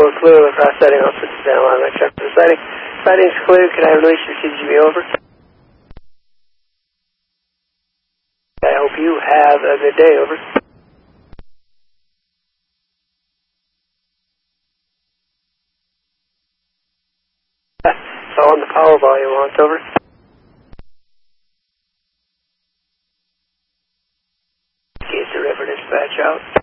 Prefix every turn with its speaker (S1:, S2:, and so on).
S1: Clue, across setting off to the down line, check for the sighting. Sighting's clear, can I release your CGB over? I hope you have a good day, over. So on the power volume, launch over. Get the river dispatch out.